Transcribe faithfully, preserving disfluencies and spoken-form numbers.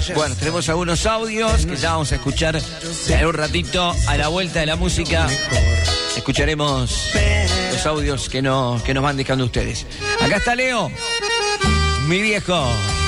Bueno, tenemos algunos audios que ya vamos a escuchar en un ratito. A la vuelta de la música escucharemos los audios que, no, que nos van dejando ustedes. Acá está Leo, mi viejo.